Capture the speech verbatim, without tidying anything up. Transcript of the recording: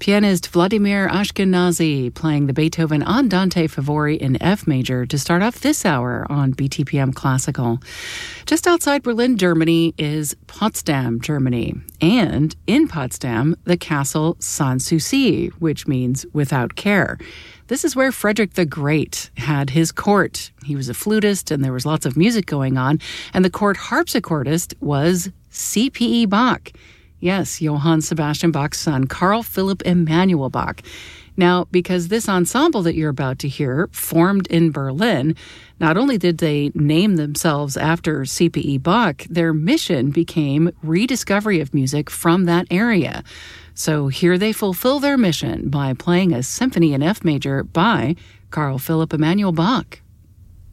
Pianist Vladimir Ashkenazy playing the Beethoven Andante Favori in F major to start off this hour on B T P M Classical. Just outside Berlin, Germany is Potsdam, Germany. And in Potsdam, the castle Sanssouci, which means without care. This is where Frederick the Great had his court. He was a flutist and there was lots of music going on. And the court harpsichordist was C P E Bach. Yes, Johann Sebastian Bach's son, Carl Philipp Emanuel Bach. Now, because this ensemble that you're about to hear formed in Berlin, not only did they name themselves after C P E Bach, their mission became rediscovery of music from that area. So here they fulfill their mission by playing a symphony in F major by Carl Philipp Emanuel Bach.